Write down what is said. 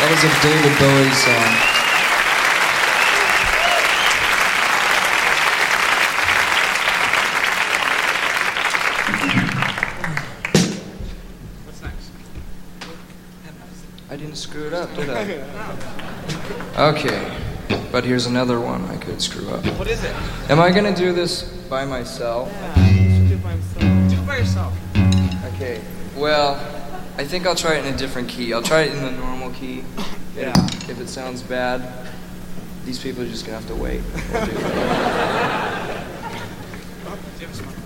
was a David Bowie song. What's next? I didn't screw it up, did I? Okay, but here's another one I could screw up. What is it? Am I gonna do this by myself? Yeah, you should do it by himself. Do it by yourself. Okay, well, I think I'll try it in a different key. I'll try it in the normal key. Yeah. If it sounds bad, these people are just gonna have to wait. We'll do it. Do you have a smoke?